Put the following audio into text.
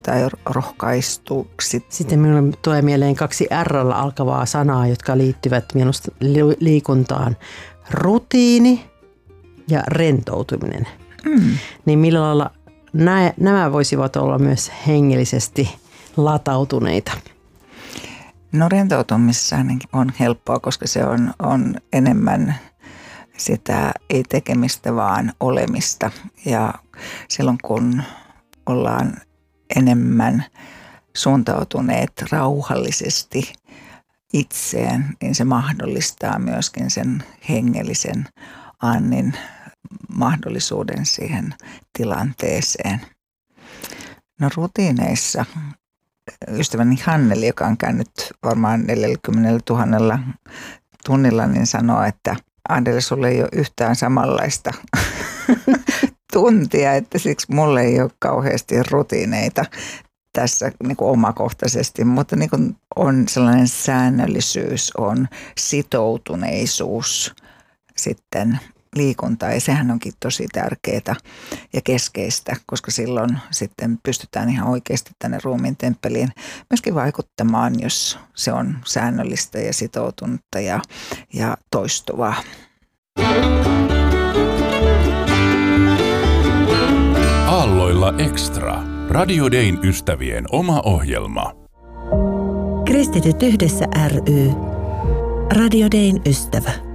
tai rohkaistuksi. Sitten minulle tulee mieleen 2 R:llä alkavaa sanaa, jotka liittyvät minusta liikuntaan. Rutiini ja rentoutuminen. Niin millä lailla nämä voisivat olla myös hengellisesti latautuneita? No rentoutumisessa ainakin on helppoa, koska se on enemmän sitä ei tekemistä, vaan olemista. Ja silloin kun ollaan enemmän suuntautuneet rauhallisesti itseen, niin se mahdollistaa myöskin sen hengellisen annin mahdollisuuden siihen tilanteeseen. No rutiineissa ystäväni Hanneli, joka on käynyt varmaan 40 000 tunnilla, niin sanoo, että Adele, sulle ei ole yhtään samanlaista tuntia, että siksi mulle ei ole kauheasti rutiineita tässä niin kuin omakohtaisesti, mutta niin kuin on sellainen säännöllisyys, on sitoutuneisuus sitten liikuntaa, ja sehän onkin tosi tärkeää ja keskeistä, koska silloin sitten pystytään ihan oikeasti tänne ruumiin temppeliin myöskin vaikuttamaan, jos se on säännöllistä ja sitoutunutta ja toistuvaa. Aalloilla Extra. Radio Dayn ystävien oma ohjelma. Kristityt yhdessä ry. Radio Dayn ystävä.